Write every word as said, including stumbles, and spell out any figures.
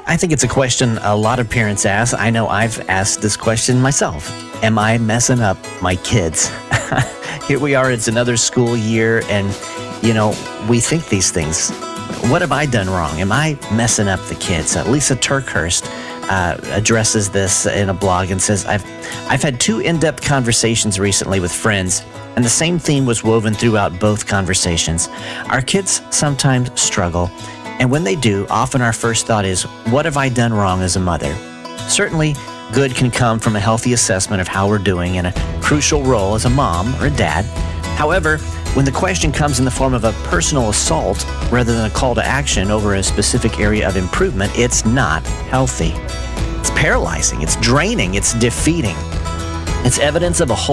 I think it's a question a lot of parents ask. I know I've asked this question myself. Am I messing up my kids? Here we are, it's another school year, and, you know, we think these things. What have I done wrong? Am I messing up the kids? Uh, Lisa Turkhurst uh, addresses this in a blog and says, I've, I've had two in-depth conversations recently with friends, and the same theme was woven throughout both conversations. Our kids sometimes struggle, and when they do, often our first thought is, what have I done wrong as a mother? Certainly, good can come from a healthy assessment of how we're doing and a crucial role as a mom or a dad. However, when the question comes in the form of a personal assault rather than a call to action over a specific area of improvement, it's not healthy. It's paralyzing, it's draining, it's defeating. It's evidence of a whole